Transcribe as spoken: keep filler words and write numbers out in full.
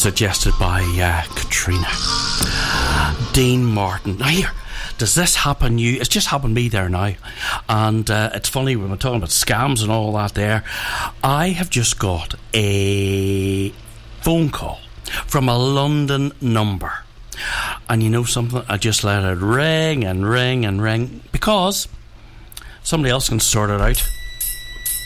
suggested by uh, Katrina. Dean Martin. Now here, does this happen you? It's just happened to me there now. And uh, it's funny when we're talking about scams and all that there. I have just got a phone call from a London number. And you know something? I just let it ring and ring and ring because somebody else can sort it out.